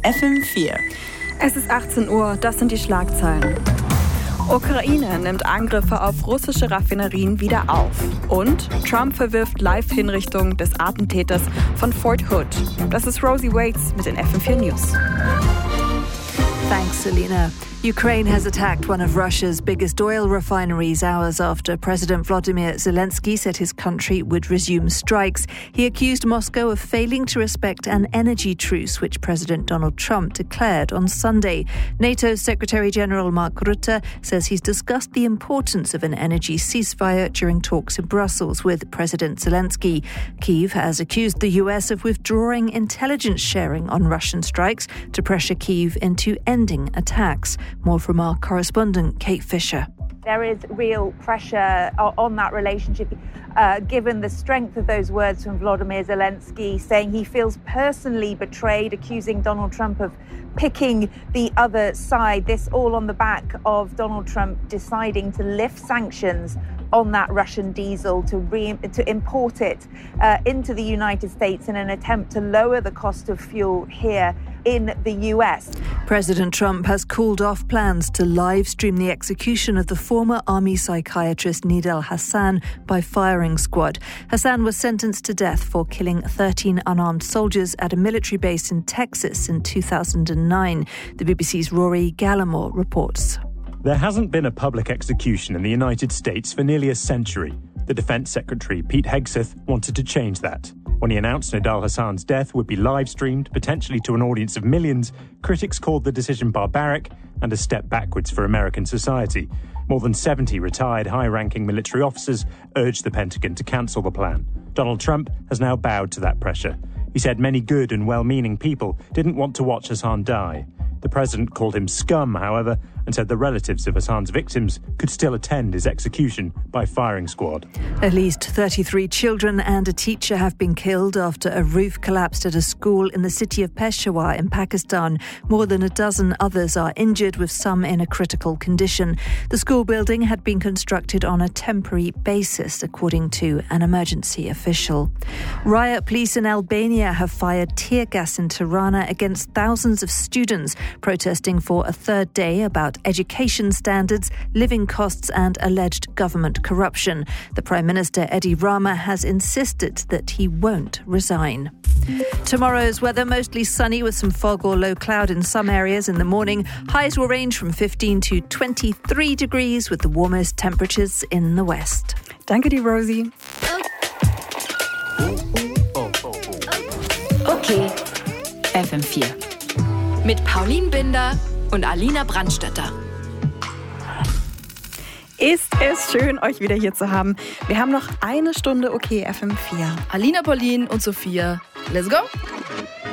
FM4. Es ist 18 Uhr, das sind die Schlagzeilen. Ukraine nimmt Angriffe auf russische Raffinerien wieder auf. Und Trump verwirft Live-Hinrichtung des Attentäters von Fort Hood. Das ist Rosie Waits mit den FM4 News. Thanks, Selena. Ukraine has attacked one of Russia's biggest oil refineries hours after President Volodymyr Zelensky said his country would resume strikes. He accused Moscow of failing to respect an energy truce, which President Donald Trump declared on Sunday. NATO's Secretary-General Mark Rutte says he's discussed the importance of an energy ceasefire during talks in Brussels with President Zelensky. Kyiv has accused the US of withdrawing intelligence sharing on Russian strikes to pressure Kyiv into ending attacks. More from our correspondent, Kate Fisher. There is real pressure on that relationship, given the strength of those words from Volodymyr Zelensky, saying he feels personally betrayed, accusing Donald Trump of picking the other side. This all on the back of Donald Trump deciding to lift sanctions on that Russian diesel to import it into the United States in an attempt to lower the cost of fuel here in the US. President Trump has called off plans to live stream the execution of the former army psychiatrist Nidal Hasan by firing squad. Hasan was sentenced to death for killing 13 unarmed soldiers at a military base in Texas in 2009. The BBC's Rory Gallimore reports. There hasn't been a public execution in the United States for nearly a century. The Defense Secretary, Pete Hegseth, wanted to change that. When he announced Nidal Hasan's death would be live-streamed, potentially to an audience of millions, critics called the decision barbaric and a step backwards for American society. More than 70 retired high-ranking military officers urged the Pentagon to cancel the plan. Donald Trump has now bowed to that pressure. He said many good and well-meaning people didn't want to watch Hasan die. The president called him scum, however, and said the relatives of Hasan's victims could still attend his execution by firing squad. At least 33 children and a teacher have been killed after a roof collapsed at a school in the city of Peshawar in Pakistan. More than a dozen others are injured, with some in a critical condition. The school building had been constructed on a temporary basis, according to an emergency official. Riot police in Albania have fired tear gas in Tirana against thousands of students protesting for a third day about education standards, living costs and alleged government corruption. The Prime Minister, Edi Rama, has insisted that he won't resign. Tomorrow's weather, mostly sunny with some fog or low cloud in some areas in the morning. Highs will range from 15 to 23 degrees with the warmest temperatures in the west. Danke dir, Rosie. Okay, FM4. Mit Pauline Binder und Alina Brandstätter. Ist es schön, euch wieder hier zu haben. Wir haben noch eine Stunde Okay FM4. Alina, Pauline und Sophia. Let's go!